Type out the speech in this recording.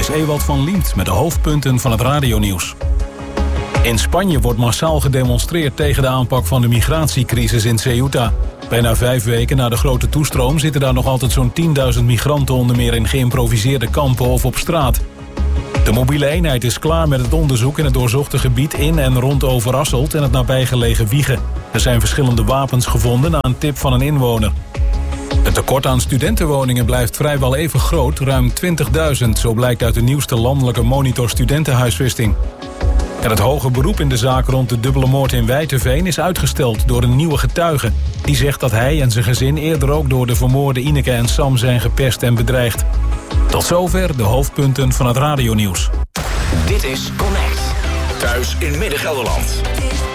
is Ewald van Liemt met de hoofdpunten van het radionieuws. In Spanje wordt massaal gedemonstreerd tegen de aanpak van de migratiecrisis in Ceuta. Bijna 5 weken na de grote toestroom zitten daar nog altijd zo'n 10.000 migranten onder meer in geïmproviseerde kampen of op straat. De mobiele eenheid is klaar met het onderzoek in het doorzochte gebied in en rond Overasselt en het nabijgelegen Wijchen. Er zijn verschillende wapens gevonden na een tip van een inwoner. Het tekort aan studentenwoningen blijft vrijwel even groot, ruim 20.000, zo blijkt uit de nieuwste landelijke monitor studentenhuisvesting. En het hoge beroep in de zaak rond de dubbele moord in Wijteveen is uitgesteld door een nieuwe getuige. Die zegt dat hij en zijn gezin eerder ook door de vermoorde Ineke en Sam zijn gepest en bedreigd. Tot zover de hoofdpunten van het radionieuws. Dit is Connect. Thuis in Midden-Gelderland.